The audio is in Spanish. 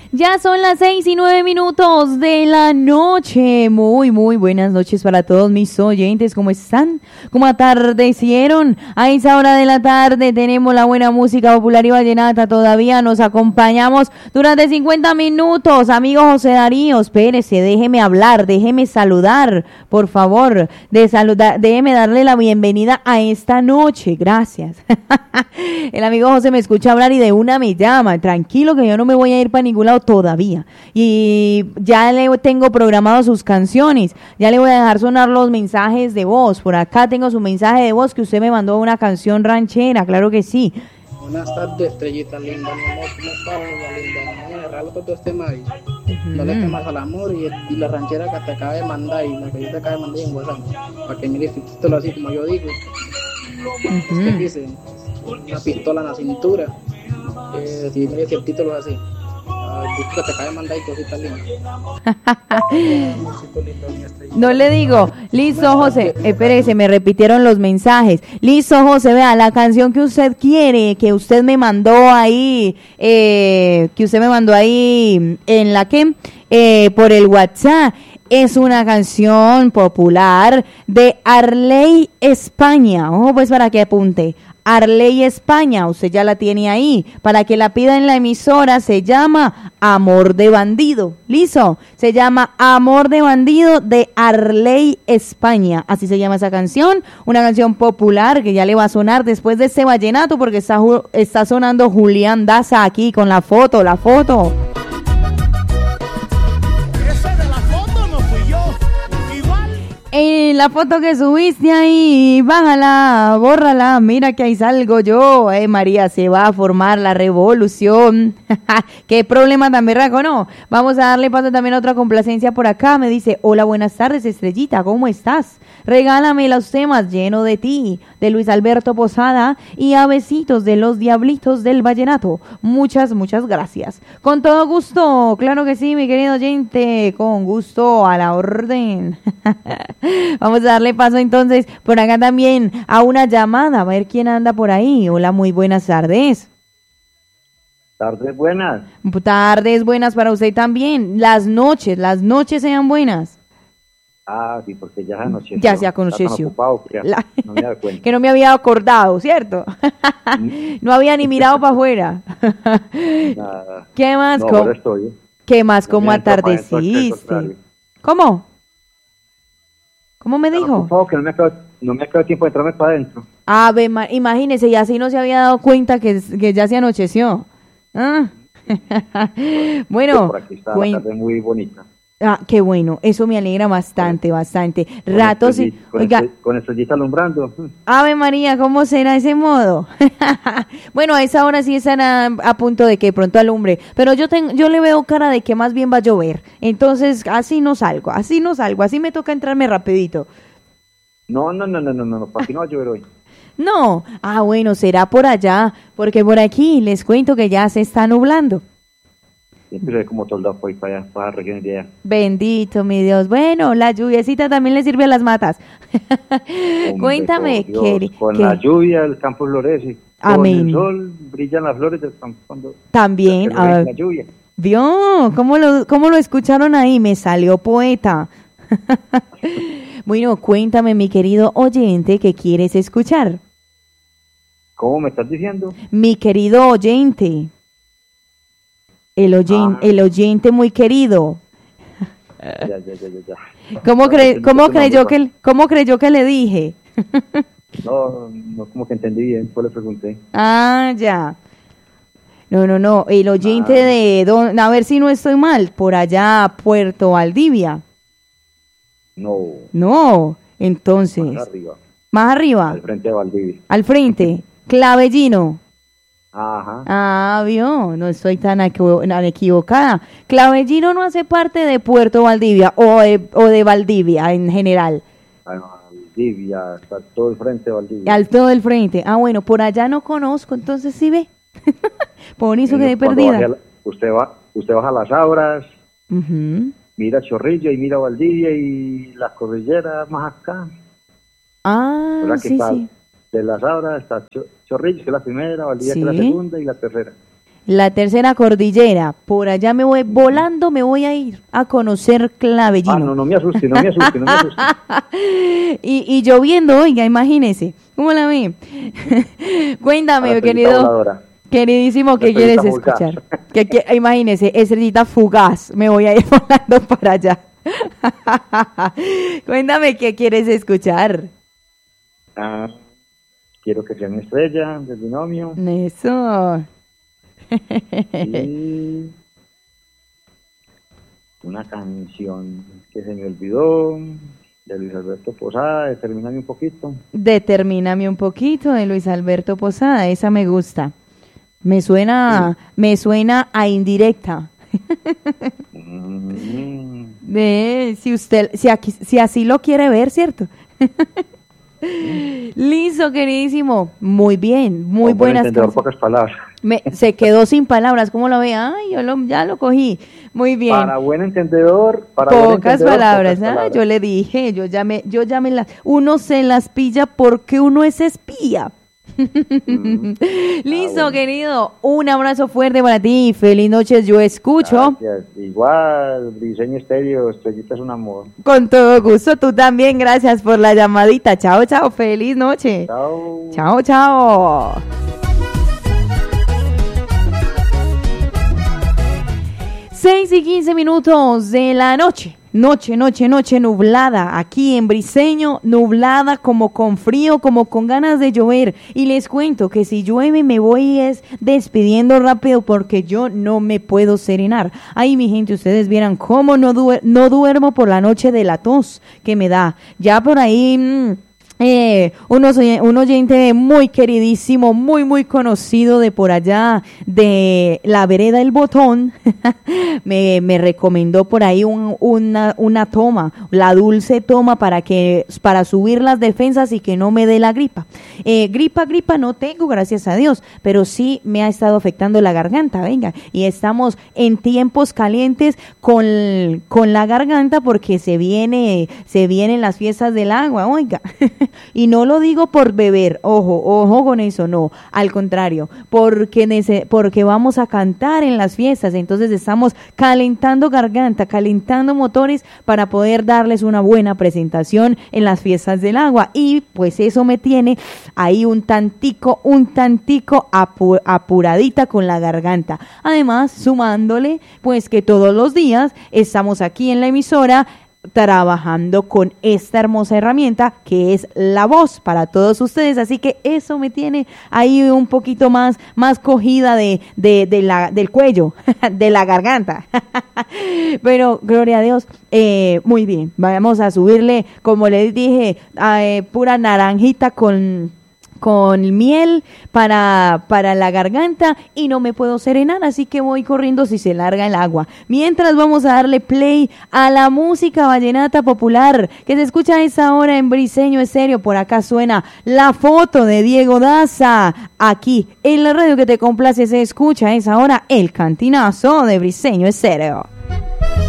Ya son las 6:09 de la noche. Muy buenas noches para todos mis oyentes. ¿Cómo están? ¿Cómo atardecieron? A esa hora de la tarde tenemos la buena música popular y vallenata. Todavía nos acompañamos durante 50 minutos. Amigo José Darío, espérese, déjeme hablar, déjeme saludar, por favor. Déjeme darle la bienvenida a esta noche. Gracias. El amigo José me escucha hablar y de una me llama. Tranquilo que yo no me voy a ir para ningún lado todavía. Y ya le tengo programado sus canciones. Ya le voy a dejar sonar los mensajes de voz. Por acá tengo su mensaje de voz que usted me mandó una canción ranchera, claro que sí. Buenas tardes, estrellita linda, mi amor, ¿cómo estás, niña linda? Me regalo todos estos temas ahí. No le temas al amor y la ranchera que te acabé de mandar y la que yo te acabé de mandar en WhatsApp. Para que mires el título así como yo digo. Es que dice, una pistola en la cintura. Si mires el título es así. Que te acabé de mandar y cositas lindas. No le digo, listo José, espérese, me repitieron los mensajes. Listo José, vea, la canción que usted quiere, que usted me mandó ahí, en la que, por el WhatsApp, es una canción popular de Arley España. Ojo pues para que apunte. Arley España, usted ya la tiene ahí, para que la pida en la emisora. Se llama Amor de Bandido, listo, se llama Amor de Bandido de Arley España, así se llama esa canción, una canción popular que ya le va a sonar después de este vallenato, porque está sonando Julián Daza aquí con la foto. En la foto que subiste ahí, bájala, bórrala, mira que ahí salgo yo. María, se va a formar la revolución. Qué problema tan berraco, ¿no? Vamos a darle paso también a otra complacencia por acá. Me dice, hola, buenas tardes, Estrellita, ¿cómo estás? Regálame los temas Lleno de ti, de Luis Alberto Posada, y A Besitos de los Diablitos del Vallenato. Muchas gracias. Con todo gusto, claro que sí, mi querido oyente, con gusto, a la orden. Vamos a darle paso entonces por acá también a una llamada, a ver quién anda por ahí. Hola, muy buenas tardes. Tardes buenas. Tardes buenas para usted también. Las noches sean buenas. Ah, sí, porque ya anoche. Ya se aconoció. No me da cuenta. Que no me había acordado, ¿cierto? No había ni mirado para afuera. Nada. ¿Qué más? No, estoy. ¿Qué más? ¿Cómo atardeciste? ¿Cómo? ¿Cómo me dijo? Que no me quedó tiempo de entrarme para adentro. Ah, imagínese, y así no se había dado cuenta que ya se anocheció. Ah. Bueno, por aquí está la tarde muy bonita. Ah, qué bueno, eso me alegra bastante. Ratos y... Oiga, con estrellita alumbrando. Ave María, ¿cómo será ese modo? Bueno, a esa hora sí estará a punto de que pronto alumbre, pero yo le veo cara de que más bien va a llover, entonces así no salgo, así me toca entrarme rapidito. No, para aquí no va a llover hoy. No, bueno, será por allá, porque por aquí les cuento que ya se está nublando. Siempre como soldado fue para allá, para las regiones de allá. Bendito mi Dios. Bueno, la lluviecita también le sirve a las matas. Hombre, cuéntame, con la lluvia el campo florece. Amén. Con el sol brillan las flores del campo. También. La lluvia. ¿Vio? ¿Cómo lo escucharon ahí? Me salió poeta. Bueno, cuéntame, mi querido oyente, ¿qué quieres escuchar? ¿Cómo me estás diciendo? Mi querido oyente. El oyente muy querido. Ya. ¿Cómo creyó que le dije? No, como que entendí bien, pues le pregunté. Ah, ya. No, el oyente de a ver si no estoy mal, por allá, Puerto Valdivia. No, entonces. Más arriba. Al frente de Valdivia. Al frente, Clavellino. Ajá. Ah, vio, no estoy tan equivocada. Clavellino no hace parte de Puerto Valdivia o de Valdivia en general. Valdivia, está todo el frente de Valdivia. Al todo el frente. Ah, bueno, por allá no conozco, entonces sí ve. Por eso quedé perdida. Usted baja a las Abras, mira Chorrillo y mira Valdivia y las cordilleras más acá. Ah, sí. De las Abras está Chorrillos, que es la primera, Valdivia, que es la segunda, y la tercera. La tercera cordillera. Por allá me voy volando, me voy a ir a conocer Clavellino. No me asuste, no me asuste. y lloviendo, oiga, imagínese. ¿Cómo la ve? Cuéntame, queridísimo, ¿qué quieres escuchar? Imagínese, estrellita fugaz, me voy a ir volando para allá. Cuéntame, ¿qué quieres escuchar? Quiero que sea mi estrella, del binomio. Eso. Y una canción que se me olvidó, de Luis Alberto Posada, Determíname un poquito. Determíname un poquito, de Luis Alberto Posada, esa me gusta. Me suena a indirecta. Si así lo quiere ver, ¿cierto? Listo, queridísimo. Muy bien, muy buenas cosas. Pocas palabras. Se quedó sin palabras. ¿Cómo lo ve? Ay, ya lo cogí. Muy bien. Para buen entendedor, pocas palabras. Yo le dije, uno se las pilla porque uno es espía. Listo, bueno. Querido, un abrazo fuerte para ti, feliz noches, yo escucho. Gracias. Igual, Briseño Estéreo, estrellita es un amor. Con todo gusto, tú también, gracias por la llamadita. Chao, feliz noche. Chao. 6:15 de la noche. Noche nublada, aquí en Briseño, nublada como con frío, como con ganas de llover. Y les cuento que si llueve me voy despidiendo rápido porque yo no me puedo serenar. Ay, mi gente, ustedes vieran cómo no duermo por la noche de la tos que me da. Ya por ahí... un oyente muy queridísimo, muy conocido de por allá, de la vereda El Botón, me recomendó por ahí una toma, la dulce toma para subir las defensas y que no me dé la gripa. Gripa no tengo, gracias a Dios, pero sí me ha estado afectando la garganta, venga, y estamos en tiempos calientes con la garganta porque se vienen las fiestas del agua, oiga. Y no lo digo por beber, ojo con eso, no, al contrario, porque vamos a cantar en las fiestas, entonces estamos calentando garganta, calentando motores para poder darles una buena presentación en las fiestas del agua, y pues eso me tiene ahí un tantico apuradita con la garganta. Además, sumándole, pues que todos los días estamos aquí en la emisora trabajando con esta hermosa herramienta que es la voz para todos ustedes, así que eso me tiene ahí un poquito más cogida del cuello, de la garganta. Pero gloria a Dios, muy bien, vamos a subirle, como les dije, pura naranjita con miel para la garganta y no me puedo serenar, así que voy corriendo si se larga el agua. Mientras vamos a darle play a la música vallenata popular que se escucha a esa hora en Briseño Estéreo. Por acá suena La Foto de Diego Daza. Aquí en la radio que te complace se escucha a esa hora el cantinazo de Briseño Estéreo.